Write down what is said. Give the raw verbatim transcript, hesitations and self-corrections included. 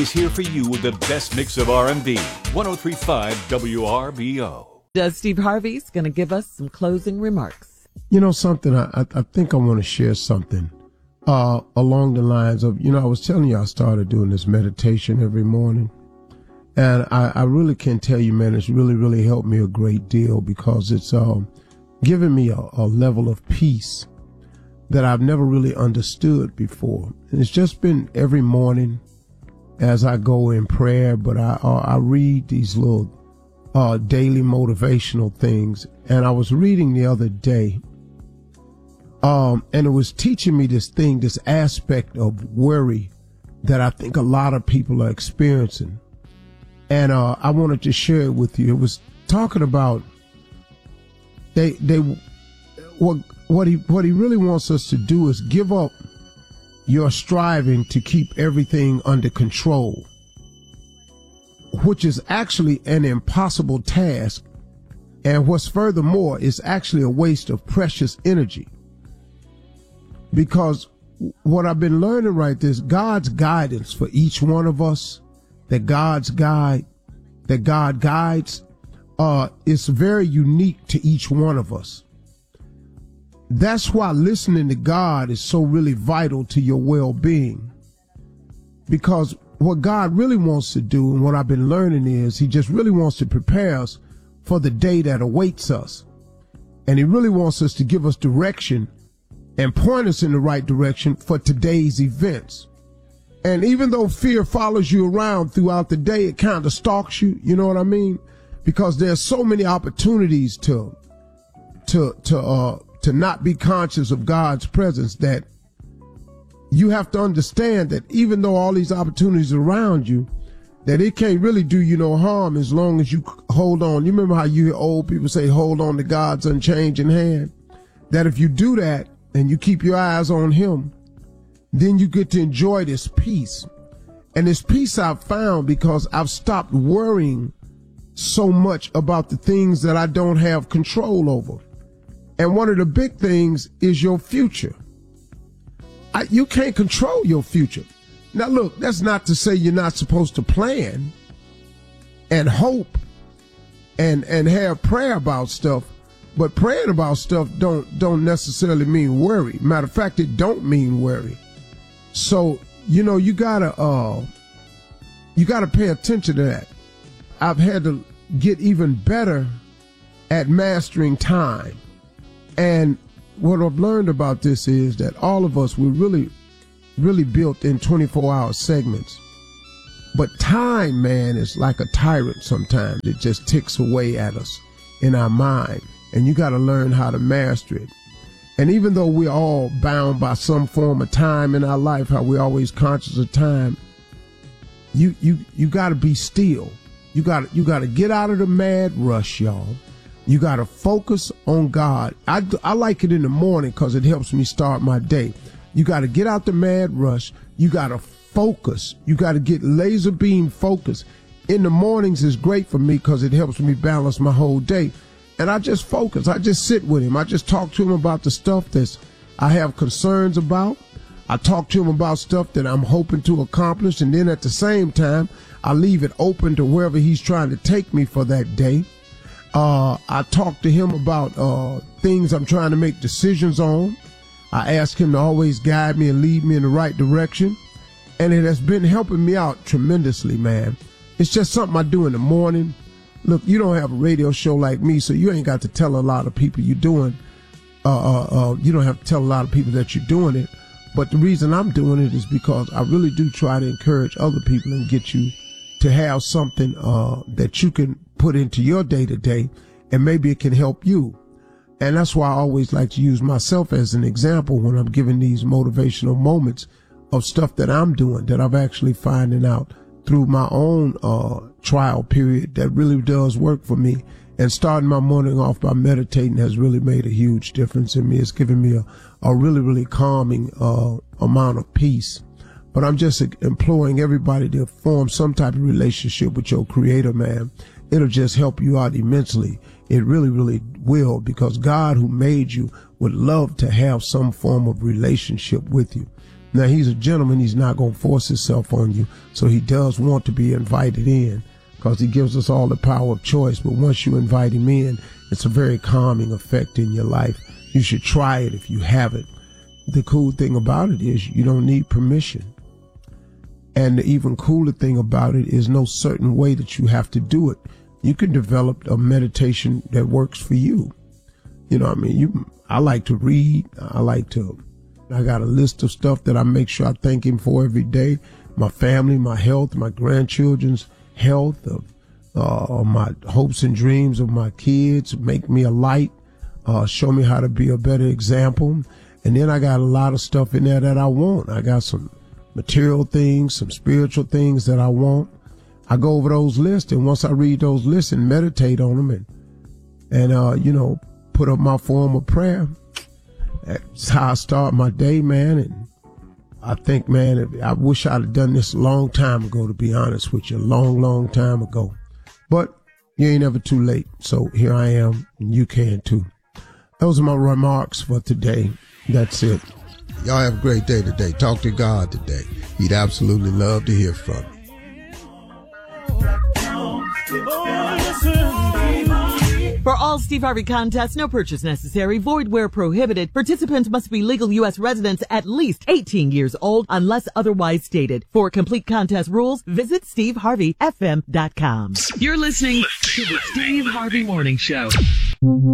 is here for you with the best mix of R and B. one oh three point five W R B O. Does Steve Harvey's going to give us some closing remarks. You know something, I, I, I think I want to share something uh, along the lines of, you know, I was telling you I started doing this meditation every morning. And I, I really can tell you, man, it's really, really helped me a great deal because it's um, given me a, a level of peace that I've never really understood before. And it's just been every morning as I go in prayer, but I, I read these little uh, daily motivational things. And I was reading the other day, um, and it was teaching me this thing, this aspect of worry that I think a lot of people are experiencing. And uh, I wanted to share it with you. It was talking about they they what what he what he really wants us to do is give up your striving to keep everything under control, which is actually an impossible task. And what's furthermore is actually a waste of precious energy. Because what I've been learning right there is God's guidance for each one of us, that God's guide, that God guides, uh, is very unique to each one of us. That's why listening to God is so really vital to your well-being. Because what God really wants to do, and what I've been learning is, he just really wants to prepare us for the day that awaits us. And he really wants us to give us direction and point us in the right direction for today's events. And even though fear follows you around throughout the day, it kind of stalks you, you know what I mean? Because there's so many opportunities to, to, to, uh, to not be conscious of God's presence, that you have to understand that even though all these opportunities are around you, that it can't really do you no harm as long as you hold on. You remember how you hear old people say, hold on to God's unchanging hand? That if you do that and you keep your eyes on him, then you get to enjoy this peace. And this peace I've found because I've stopped worrying so much about the things that I don't have control over. And one of the big things is your future. I, you can't control your future. Now, look, that's not to say you're not supposed to plan and hope and and have prayer about stuff, but praying about stuff don't don't necessarily mean worry. Matter of fact, it don't mean worry. So, you know, you gotta uh, you gotta pay attention to that. I've had to get even better at mastering time. And what I've learned about this is that all of us, we're really, really built in twenty-four hour segments. But time, man, is like a tyrant sometimes. It just ticks away at us in our mind. And you got to learn how to master it. And even though we're all bound by some form of time in our life, how we're always conscious of time, you you you got to be still. You got you got to get out of the mad rush, y'all. You got to focus on God. I, I like it in the morning because it helps me start my day. You got to get out the mad rush. You got to focus. You got to get laser beam focus. In the mornings is great for me because it helps me balance my whole day. And I just focus. I just sit with him. I just talk to him about the stuff that I have concerns about. I talk to him about stuff that I'm hoping to accomplish. And then at the same time, I leave it open to wherever he's trying to take me for that day. Uh, I talk to him about uh, things I'm trying to make decisions on. I ask him to always guide me and lead me in the right direction. And it has been helping me out tremendously, man. It's just something I do in the morning. Look, you don't have a radio show like me, so you ain't got to tell a lot of people you're doing. Uh, uh, uh, you don't have to tell a lot of people that you're doing it. But the reason I'm doing it is because I really do try to encourage other people and get you to have something uh, that you can put into your day to day, and maybe it can help you. And that's why I always like to use myself as an example when I'm giving these motivational moments of stuff that I'm doing, that I'm actually finding out through my own uh, trial period that really does work for me. And starting my morning off by meditating has really made a huge difference in me. It's given me a, a really, really calming uh, amount of peace. But I'm just imploring everybody to form some type of relationship with your creator, man. It'll just help you out immensely. It really, really will, because God who made you would love to have some form of relationship with you. Now, he's a gentleman. He's not going to force himself on you. So he does want to be invited in because he gives us all the power of choice. But once you invite him in, it's a very calming effect in your life. You should try it if you haven't. The cool thing about it is you don't need permission. And the even cooler thing about it is no certain way that you have to do it. You can develop a meditation that works for you. You know what I mean? You, I like to read. I like to, I got a list of stuff that I make sure I thank him for every day. My family, my health, my grandchildren's health, uh, uh, my hopes and dreams of my kids, make me a light, uh, show me how to be a better example. And then I got a lot of stuff in there that I want. I got some material things, some spiritual things that I want. I go over those lists, and once I read those lists and meditate on them and, and, uh, you know, put up my form of prayer, that's how I start my day, man. And I think, man, I wish I'd have done this a long time ago, to be honest with you, a long, long time ago. But you ain't ever too late. So here I am, and you can too. Those are my remarks for today. That's it. Y'all have a great day today. Talk to God today. He'd absolutely love to hear from you. For all Steve Harvey contests, no purchase necessary, void where prohibited. Participants must be legal U S residents at least eighteen years old unless otherwise stated. For complete contest rules, visit steve harvey f m dot com. You're listening to the Steve Harvey Morning Show.